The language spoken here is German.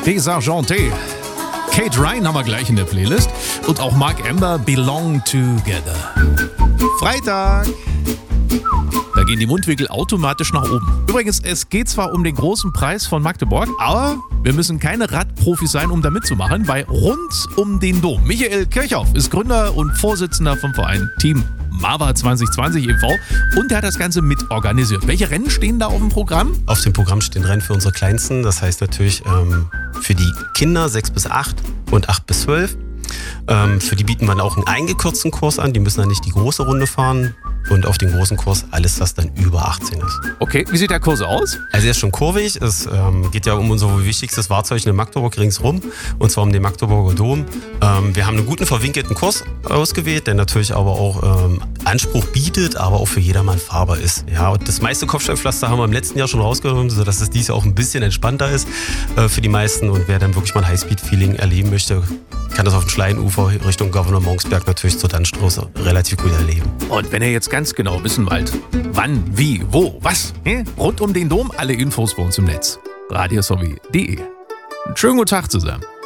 Desargenté. Kate Ryan haben wir gleich in der Playlist. Und auch Mark Amber, Belong Together. Freitag. Da gehen die Mundwinkel automatisch nach oben. Übrigens, es geht zwar um den großen Preis von Magdeburg, aber wir müssen keine Radprofis sein, um da mitzumachen. Bei Rund um den Dom. Michael Kirchhoff ist Gründer und Vorsitzender vom Verein Team MAVA 2020 e.V. und der hat das Ganze mitorganisiert. Welche Rennen stehen da auf dem Programm? Auf dem Programm stehen Rennen für unsere Kleinsten. Das heißt natürlich für die Kinder 6 bis 8 und 8 bis 12. Für die bieten wir auch einen eingekürzten Kurs an. Die müssen dann nicht die große Runde fahren. Und auf den großen Kurs alles, was dann über 18 ist. Okay, wie sieht der Kurs aus? Also er ist schon kurvig. Es geht ja um unser wichtigstes Wahrzeichen in Magdeburg ringsrum. Und zwar um den Magdeburger Dom. Wir haben einen guten verwinkelten Kurs ausgewählt, der natürlich aber auch Anspruch bietet, aber auch für jedermann fahrbar ist. Ja, und das meiste Kopfsteinpflaster haben wir im letzten Jahr schon rausgenommen, sodass es dieses Jahr auch ein bisschen entspannter ist für die meisten. Und wer dann wirklich mal ein Highspeed-Feeling erleben möchte, kann das auf dem Schleinufer Richtung Governor Monksberg natürlich zur Dannstraße relativ gut erleben. Und wenn ihr jetzt ganz genau wissen wollt, wann, wie, wo, was, rund um den Dom, alle Infos bei uns im Netz. radiosowie.de. Schönen guten Tag zusammen.